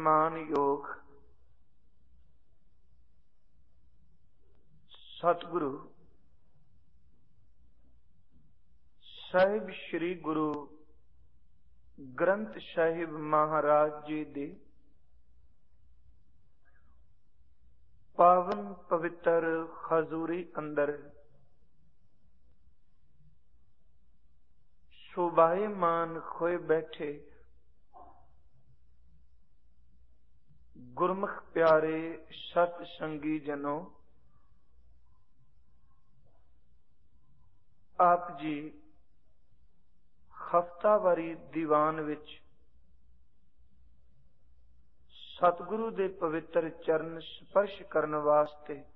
ਸਨਮਾਨ ਯੋਗ ਸਤਿਗੁਰੂ ਸਾਹਿਬ ਸ੍ਰੀ ਗੁਰੂ ਗ੍ਰੰਥ ਸਾਹਿਬ ਮਹਾਰਾਜ ਜੀ ਦੀ ਪਾਵਨ ਪਵਿੱਤਰ ਹਜ਼ੂਰੀ ਅੰਦਰ ਸ਼ੋਭਾਇਮਾਨ ਹੋਏ ਬੈਠੇ ਗੁਰਮੁਖ ਪਿਆਰੇ ਸਤ ਸੰਗੀ ਜਨੋ, ਆਪ ਜੀ ਹਫ਼ਤਾਵਾਰੀ ਦੀਵਾਨ ਵਿੱਚ ਸਤਿਗੁਰੂ ਦੇ ਪਵਿੱਤਰ ਚਰਨ ਸਪਰਸ਼ ਕਰਨ ਵਾਸਤੇ